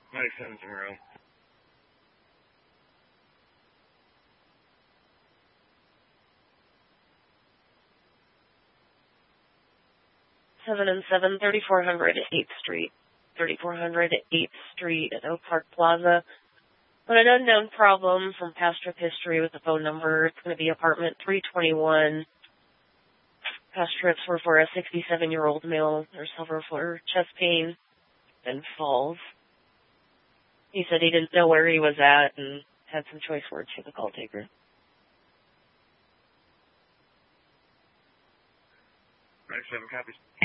970. 7 3400 8th Street. 3400 8th Street at Oak Park Plaza. But an unknown problem from past trip history with the phone number. It's going to be apartment 321. Past trips were for a 67-year-old male. There's suffer for chest pain and falls. He said he didn't know where he was at and had some choice words for the call taker. 97 copies.